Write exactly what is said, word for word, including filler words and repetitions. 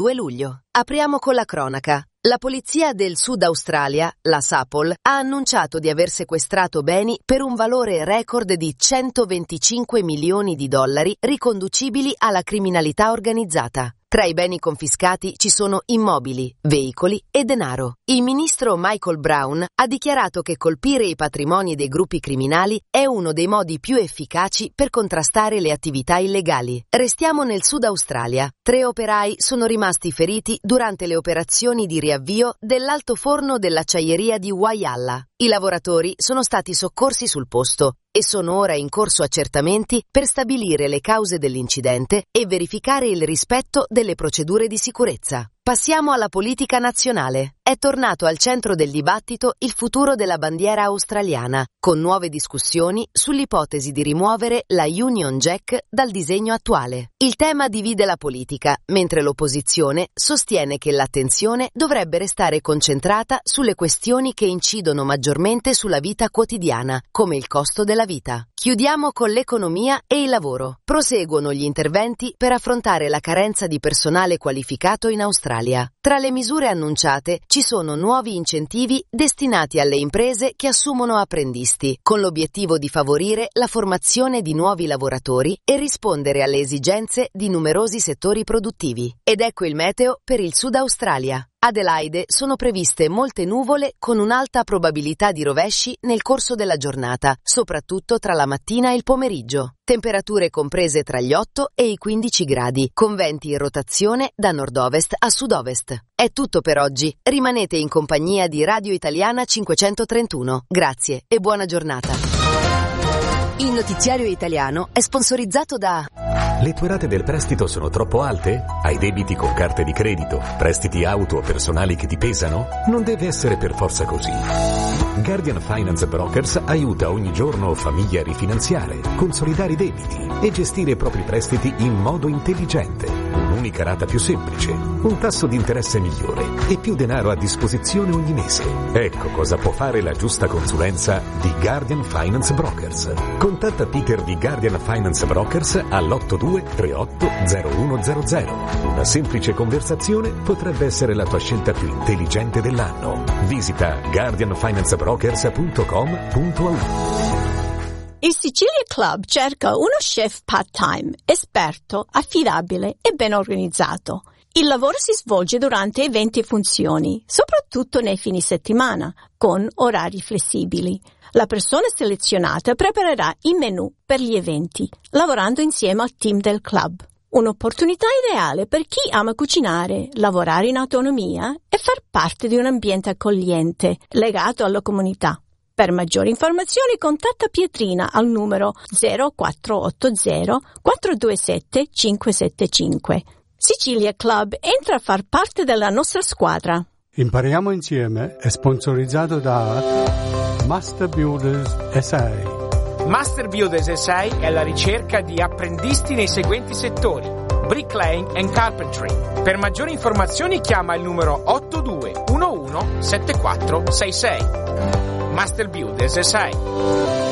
due luglio. Apriamo con la cronaca. La polizia del Sud Australia, la SAPOL, ha annunciato di aver sequestrato beni per un valore record di centoventicinque milioni di dollari riconducibili alla criminalità organizzata. Tra i beni confiscati ci sono immobili, veicoli e denaro. Il ministro Michael Brown ha dichiarato che colpire i patrimoni dei gruppi criminali è uno dei modi più efficaci per contrastare le attività illegali. Restiamo nel Sud Australia. Tre operai sono rimasti feriti durante le operazioni di riavvio dell'altoforno dell'acciaieria di Whyalla. I lavoratori sono stati soccorsi sul posto e sono ora in corso accertamenti per stabilire le cause dell'incidente e verificare il rispetto delle procedure di sicurezza. Passiamo alla politica nazionale. È tornato al centro del dibattito il futuro della bandiera australiana, con nuove discussioni sull'ipotesi di rimuovere la Union Jack dal disegno attuale. Il tema divide la politica, mentre l'opposizione sostiene che l'attenzione dovrebbe restare concentrata sulle questioni che incidono maggiormente sulla vita quotidiana, come il costo della vita. Chiudiamo con l'economia e il lavoro. Proseguono gli interventi per affrontare la carenza di personale qualificato in Australia. Tra le misure annunciate ci sono nuovi incentivi destinati alle imprese che assumono apprendisti, con l'obiettivo di favorire la formazione di nuovi lavoratori e rispondere alle esigenze di numerosi settori produttivi. Ed ecco il meteo per il Sud Australia. Adelaide sono previste molte nuvole con un'alta probabilità di rovesci nel corso della giornata, soprattutto tra la mattina e il pomeriggio. Temperature comprese tra gli otto e i quindici gradi, con venti in rotazione da nord-ovest a sud-ovest. È tutto per oggi. Rimanete in compagnia di Radio Italiana cinquecentotrentuno. Grazie e buona giornata. Il notiziario italiano è sponsorizzato da... Le tue rate del prestito sono troppo alte? Hai debiti con carte di credito? Prestiti auto o personali che ti pesano? Non deve essere per forza così. Guardian Finance Brokers aiuta ogni giorno famiglie a rifinanziare, consolidare i debiti e gestire i propri prestiti in modo intelligente. Un'unica rata più semplice, un tasso di interesse migliore e più denaro a disposizione ogni mese. Ecco cosa può fare la giusta consulenza di Guardian Finance Brokers. Contatta Peter di Guardian Finance Brokers all'otto due tre otto zero uno zero zero. Una semplice conversazione potrebbe essere la tua scelta più intelligente dell'anno. Visita guardian finance brokers punto com punto a u. Il Sicilia Club cerca uno chef part-time, esperto, affidabile e ben organizzato. Il lavoro si svolge durante eventi e funzioni, soprattutto nei fine settimana, con orari flessibili. La persona selezionata preparerà i menù per gli eventi, lavorando insieme al team del club. Un'opportunità ideale per chi ama cucinare, lavorare in autonomia e far parte di un ambiente accogliente, legato alla comunità. Per maggiori informazioni contatta Pietrina al numero zero quattro otto zero quattro due sette cinque sette cinque. Sicilia Club entra a far parte della nostra squadra. Impariamo insieme è sponsorizzato da Master Builders S A. Master Builders S A è alla ricerca di apprendisti nei seguenti settori: bricklaying and carpentry. Per maggiori informazioni chiama il numero otto due uno uno sette quattro sei sei. Master Builders S A.